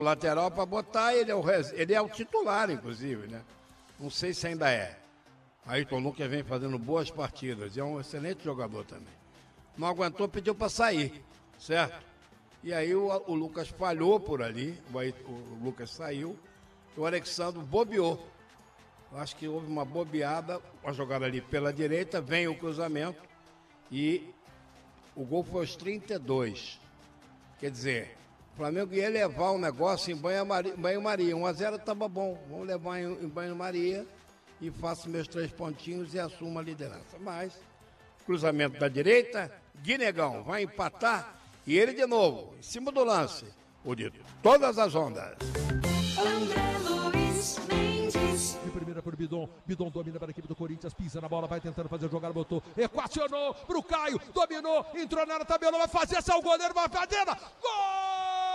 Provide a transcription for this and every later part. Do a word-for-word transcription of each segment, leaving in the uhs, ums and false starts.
lateral para botar, ele é, o res... ele é o titular, inclusive, né? Não sei se ainda é. Ayrton Lucas vem fazendo boas partidas, é um excelente jogador também. Não aguentou, pediu para sair, certo? E aí o, o Lucas falhou por ali, o, o Lucas saiu, e o Alexandre bobeou. Eu acho que houve uma bobeada, uma jogada ali pela direita, vem o cruzamento e o gol foi aos trinta e dois. Quer dizer, o Flamengo ia levar o negócio em banho-maria. Banho um a zero estava bom. Vamos levar em, em banho-maria e faço meus três pontinhos e assumo a liderança. Mas, cruzamento da direita, Guinegão vai empatar e ele de novo, em cima do lance. O de todas as ondas. André Luiz Mendes. De primeira por Bidon. Bidon domina para a equipe do Corinthians. Pisa na bola, vai tentando fazer jogar, botou. Equacionou pro Caio. Dominou, entrou na área, tabelou, vai fazer essa, o goleiro vai fazer. Gol!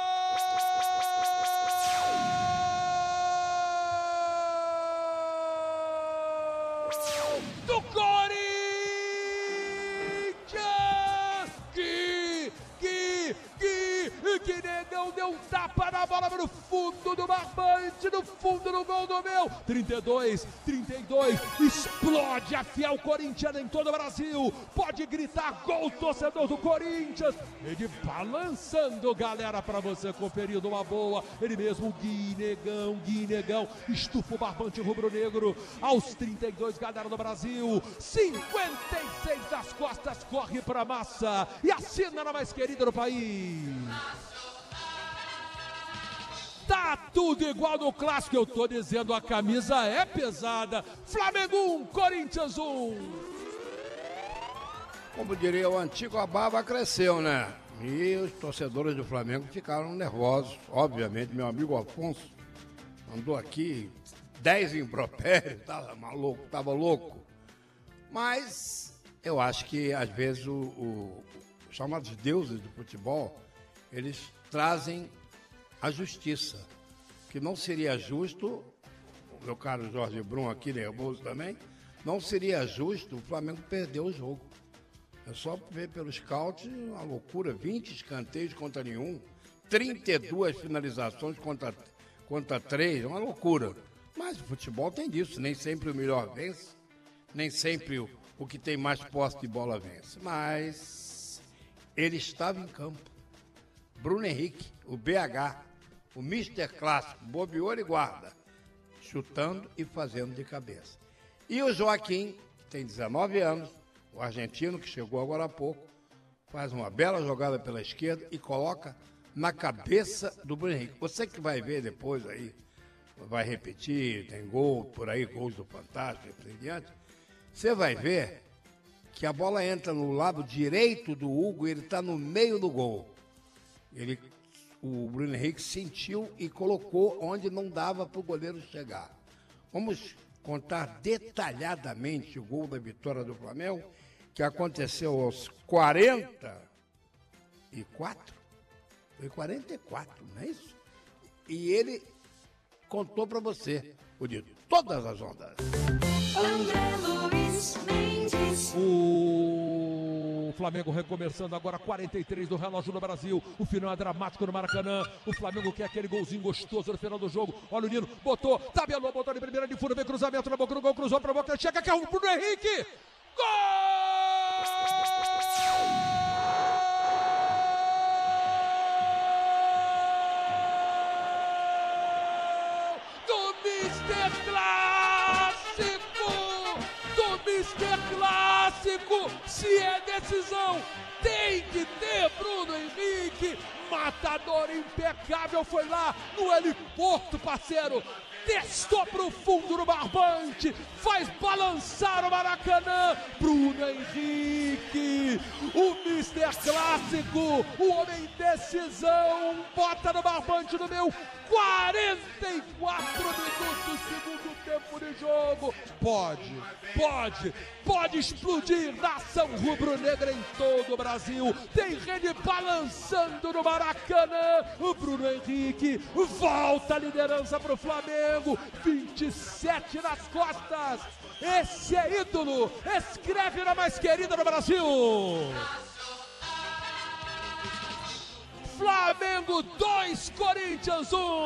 Do Corinthians! Que, que, que, que Negão deu um tapa na bola no fundo do barbante, no fundo do gol do meu. trinta e dois, trinta e dois, explode a fiel corintiana em todo o Brasil. Pode gritar gol, torcedor do Corinthians. Ele balançando, galera, pra você conferir uma boa. Ele mesmo, Guinegão, Guinegão, estufa o barbante rubro-negro. Aos trinta e dois, galera do Brasil, cinquenta e seis das costas, corre pra massa e assina na mais querida do país. Tá tudo igual no clássico, eu tô dizendo, a camisa é pesada. Flamengo um, Corinthians um. Como diria o antigo, a barba cresceu, né? E os torcedores do Flamengo ficaram nervosos. Obviamente, meu amigo Afonso andou aqui dez impropérios, tava maluco, tava louco. Mas eu acho que às vezes o, o, os chamados deuses do futebol, eles trazem a justiça, que não seria justo, o meu caro Jorge Brum aqui nervoso também, não seria justo o Flamengo perder o jogo. É só ver pelo scout, uma loucura, vinte escanteios contra nenhum, trinta e duas finalizações contra, contra três, uma loucura. Mas o futebol tem disso, nem sempre o melhor vence, nem sempre o, o que tem mais posse de bola vence. Mas ele estava em campo. Bruno Henrique, o B H, o mister Clássico, bobeou e guarda, chutando e fazendo de cabeça. E o Joaquim, que tem dezenove anos, o argentino que chegou agora há pouco, faz uma bela jogada pela esquerda e coloca na cabeça do Bruno Henrique. Você que vai ver depois aí, vai repetir, tem gol por aí, gols do Fantástico e por aí diante, você vai ver que a bola entra no lado direito do Hugo e ele está no meio do gol. Ele, o Bruno Henrique sentiu e colocou onde não dava para o goleiro chegar. Vamos contar detalhadamente o gol da vitória do Flamengo, que aconteceu aos quarenta e quatro. Foi quarenta e quatro, não é isso? E ele contou para você o de todas as ondas. André Luiz Mendes. O Flamengo recomeçando agora, quarenta e três do relógio no Brasil. O final é dramático no Maracanã. O Flamengo quer aquele golzinho gostoso no final do jogo. Olha o Nino, botou, tabelou, botou de primeira de fundo, vem cruzamento na boca do gol, cruzou pra boca, chega, que é o Bruno Henrique. Gol! Do mister Clássico! Do mister Clássico! Se é decisão, tem que ter Bruno Henrique! Matador impecável, foi lá no heliporto, parceiro! Testou pro fundo do barbante, faz balançar o Maracanã, Bruno Henrique, o mister Clássico, o homem decisão, bota no barbante no meu, quarenta e quatro minutos, segundo tempo de jogo, pode, pode, pode explodir nação rubro-negra em todo o Brasil, tem rede balançando no Maracanã, o Bruno Henrique volta a liderança pro Flamengo, vinte e sete nas costas, esse é ídolo, escreve na mais querida do Brasil. Flamengo dois, Corinthians um.